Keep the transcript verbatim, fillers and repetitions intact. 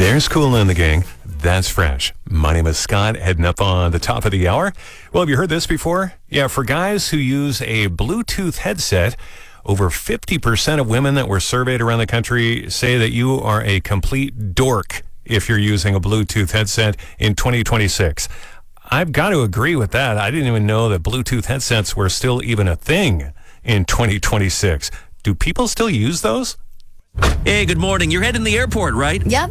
There's Cool in the Gang. That's fresh. My name is Scott, heading up on the top of the hour. Well, have you heard this before? Yeah, for guys who use a Bluetooth headset, over fifty percent of women that were surveyed around the country say that you are a complete dork if you're using a Bluetooth headset in twenty twenty-six. I've got to agree with that. I didn't even know that Bluetooth headsets were still even a thing in twenty twenty-six. Do people still use those? Hey, good morning. You're heading to the airport, right? Yep.